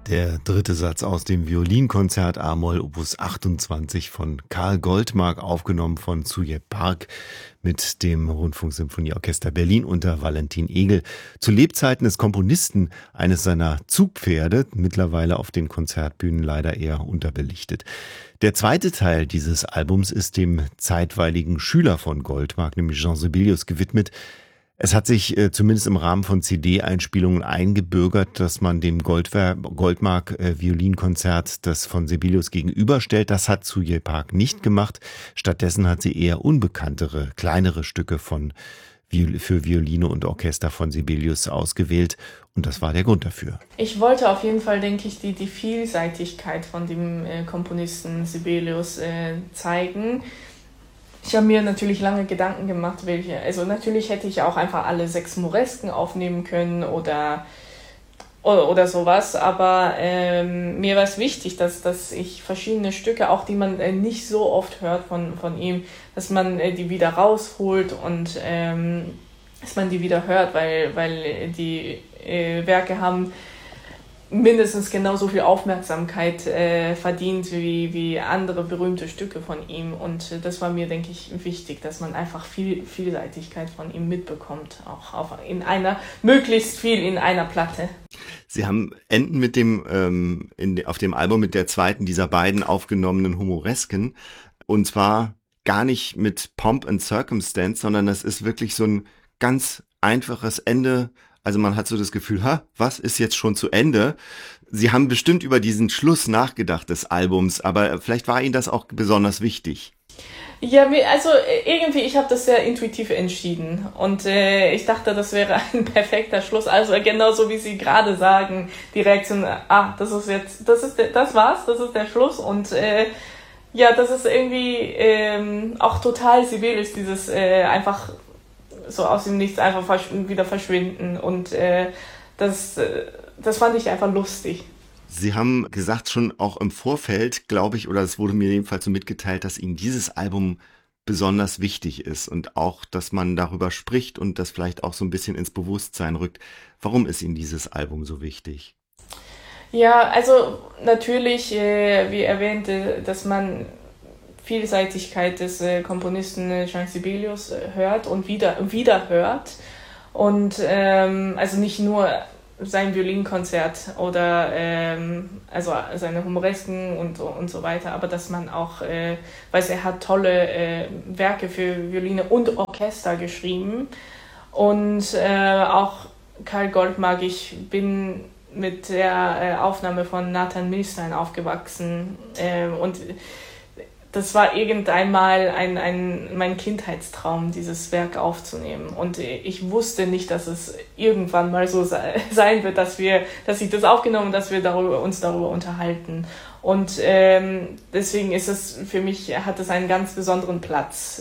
Der dritte Satz aus dem Violinkonzert A-Moll Opus 28 von Karl Goldmark, aufgenommen von Zuje Park mit dem Rundfunksymphonieorchester Berlin unter Valentin Egel. Zu Lebzeiten des Komponisten eines seiner Zugpferde, mittlerweile auf den Konzertbühnen leider eher unterbelichtet. Der zweite Teil dieses Albums ist dem zeitweiligen Schüler von Goldmark, nämlich Jean Sibelius, gewidmet. Es hat sich zumindest im Rahmen von CD-Einspielungen eingebürgert, dass man dem Goldmark-Violinkonzert das von Sibelius gegenüberstellt. Das hat Zuje Park nicht gemacht. Stattdessen hat sie eher unbekanntere, kleinere Stücke für Violine und Orchester von Sibelius ausgewählt. Und das war der Grund dafür. Ich wollte auf jeden Fall, denke ich, die Vielseitigkeit von dem Komponisten Sibelius zeigen. Ich habe mir natürlich lange Gedanken gemacht, welche. Also natürlich hätte ich auch einfach alle 6 Moresken aufnehmen können oder sowas, aber mir war es wichtig, dass ich verschiedene Stücke, auch die man nicht so oft hört von ihm, dass man die wieder rausholt und dass man die wieder hört, weil die Werke haben mindestens genauso viel Aufmerksamkeit verdient wie andere berühmte Stücke von ihm. Und das war mir, denke ich, wichtig, dass man einfach Vielseitigkeit von ihm mitbekommt, auch möglichst viel in einer Platte. Sie enden mit dem auf dem Album mit der zweiten dieser beiden aufgenommenen Humoresken, und zwar gar nicht mit Pomp and Circumstance, sondern das ist wirklich so ein ganz einfaches Ende. Also man hat so das Gefühl, was ist jetzt schon zu Ende? Sie haben bestimmt über diesen Schluss nachgedacht des Albums, aber vielleicht war Ihnen das auch besonders wichtig. Ja, also irgendwie, ich habe das sehr intuitiv entschieden und ich dachte, das wäre ein perfekter Schluss. Also genauso wie Sie gerade sagen, die Reaktion, das war's, das ist der Schluss und ja, das ist irgendwie auch total Sibelius, dieses einfach so aus dem Nichts einfach wieder verschwinden und das fand ich einfach lustig. Sie haben gesagt, schon auch im Vorfeld, glaube ich, oder es wurde mir jedenfalls so mitgeteilt, dass Ihnen dieses Album besonders wichtig ist und auch, dass man darüber spricht und das vielleicht auch so ein bisschen ins Bewusstsein rückt. Warum ist Ihnen dieses Album so wichtig? Ja, also natürlich, wie erwähnt, dass man Vielseitigkeit des Komponisten Jean Sibelius hört und wieder hört. Und also nicht nur sein Violinkonzert oder also seine Humoresken und so weiter, aber dass man auch, weiß, er hat tolle Werke für Violine und Orchester geschrieben. Und auch Karl Goldmark, ich bin mit der Aufnahme von Nathan Milstein aufgewachsen und das war irgendwann mal mein Kindheitstraum, dieses Werk aufzunehmen. Und ich wusste nicht, dass es irgendwann mal so sein wird, dass ich das aufgenommen und dass wir uns darüber unterhalten. Und deswegen ist es für mich, hat es einen ganz besonderen Platz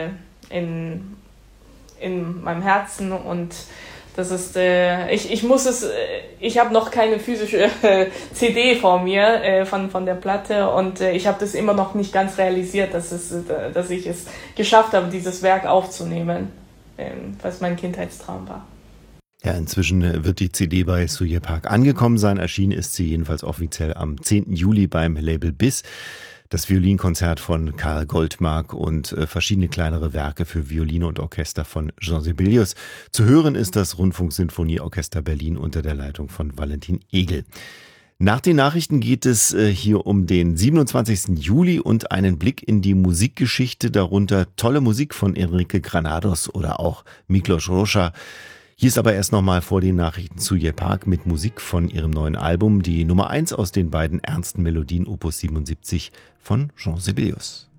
in meinem Herzen und das ist, ich habe noch keine physische CD vor mir von der Platte und ich habe das immer noch nicht ganz realisiert, dass ich es geschafft habe, dieses Werk aufzunehmen, was mein Kindheitstraum war. Ja, inzwischen wird die CD bei Zuje Park angekommen sein. Erschienen ist sie jedenfalls offiziell am 10. Juli beim Label BIS. Das Violinkonzert von Karl Goldmark und verschiedene kleinere Werke für Violine und Orchester von Jean Sibelius. Zu hören ist das Rundfunksinfonieorchester Berlin unter der Leitung von Valentin Egel. Nach den Nachrichten geht es hier um den 27. Juli und einen Blick in die Musikgeschichte, darunter tolle Musik von Enrique Granados oder auch Miklos Rózsa. Hier ist aber erst nochmal vor den Nachrichten Zuje Park mit Musik von ihrem neuen Album, die Nummer 1 aus den beiden ernsten Melodien Opus 77 von Jean Sibelius.